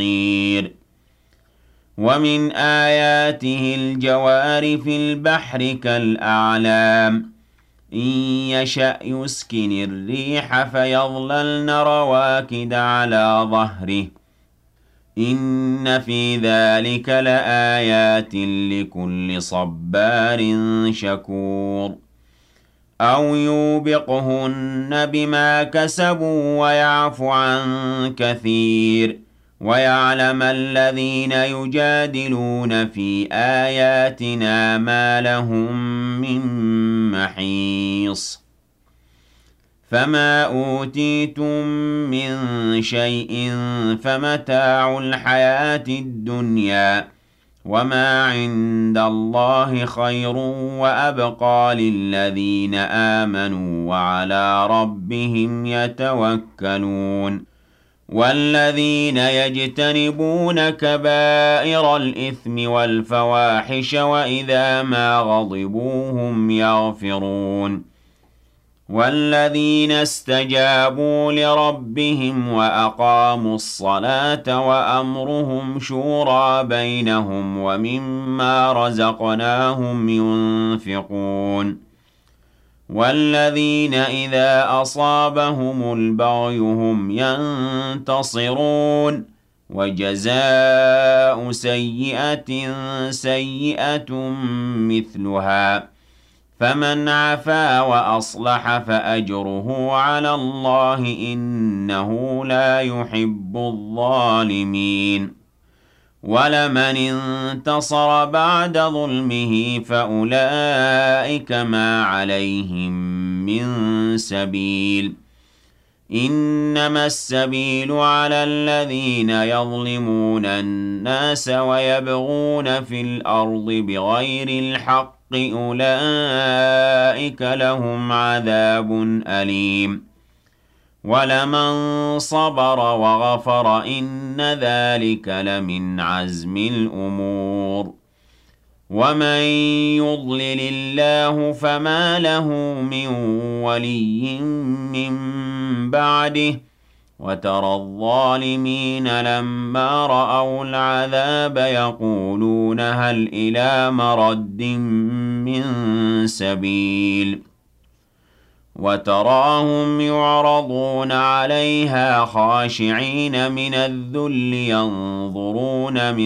ومن آياته الجوار في البحر كالأعلام إن يشأ يسكن الريح فيظللن رواكد على ظهره إن في ذلك لآيات لكل صبار شكور أو يوبقهن بما كسبوا ويعفو عن كثير ويعلم الذين يجادلون في آياتنا ما لهم من محيص فما أوتيتم من شيء فمتاع الحياة الدنيا وما عند الله خير وأبقى للذين آمنوا وعلى ربهم يتوكلون والذين يجتنبون كبائر الإثم والفواحش وإذا ما غضبوا هم يغفرون والذين استجابوا لربهم وأقاموا الصلاة وأمرهم شورى بينهم ومما رزقناهم ينفقون والذين إذا أصابهم البغي هم ينتصرون وجزاء سيئة سيئة مثلها فمن عفا وأصلح فأجره على الله إنه لا يحب الظالمين ولمن انتصر بعد ظلمه فأولئك ما عليهم من سبيل إنما السبيل على الذين يظلمون الناس ويبغون في الأرض بغير الحق أولئك لهم عذاب أليم ولمن صبر وغفر إن ذلك لمن عزم الأمور ومن يضلل الله فما له من ولي من بعده وترى الظالمين لما رأوا العذاب يقولون هل إلى مرد من سبيل وتراهم يعرضون عليها خاشعين من الذل ينظرون من